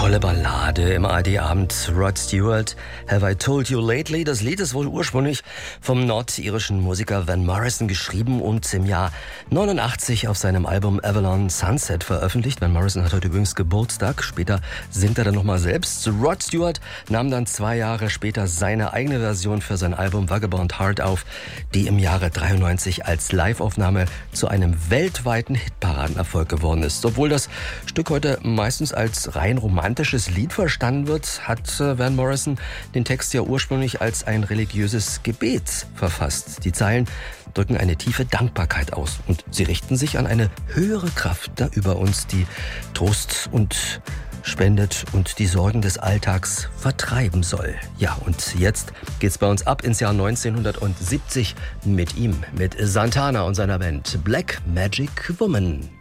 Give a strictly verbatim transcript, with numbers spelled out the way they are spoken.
Tolle Ballade im A R D-Abend. Rod Stewart, Have I Told You Lately? Das Lied ist wohl ursprünglich vom nordirischen Musiker Van Morrison geschrieben und im Jahr neunundachtzig auf seinem Album Avalon Sunset veröffentlicht. Van Morrison hat heute übrigens Geburtstag. Später singt er dann nochmal selbst. Rod Stewart nahm dann zwei Jahre später seine eigene Version für sein Album Vagabond Heart auf, die im Jahre dreiundneunzig als Live-Aufnahme zu einem weltweiten Hitparadenerfolg geworden ist. Obwohl das Stück heute meistens als rein romantisches Lied verstanden wird, hat Van Morrison den Text ja ursprünglich als ein religiöses Gebet verfasst. Die Zeilen drücken eine tiefe Dankbarkeit aus und sie richten sich an eine höhere Kraft da über uns, die Trost und spendet und die Sorgen des Alltags vertreiben soll. Ja, und jetzt geht's bei uns ab ins Jahr neunzehnhundertsiebzig mit ihm, mit Santana und seiner Band Black Magic Woman.